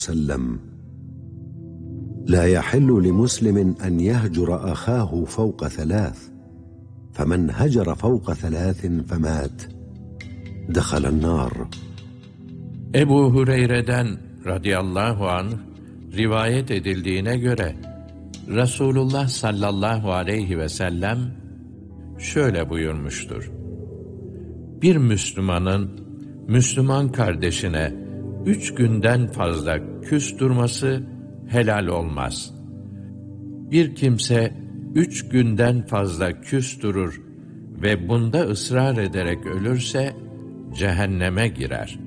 وسلم: لا يحل لمسلم أن يهجر أخاه فوق 3، فمن هجر فوق 3 فمات دخل النار. Ebu Hureyre'den radıyallahu anh rivayet edildiğine göre Resulullah sallallahu aleyhi ve sellem şöyle buyurmuştur: Bir Müslümanın Müslüman kardeşine 3 günden fazla küs durması helal olmaz. Bir kimse 3 günden fazla küs durur ve bunda ısrar ederek ölürse cehenneme girer.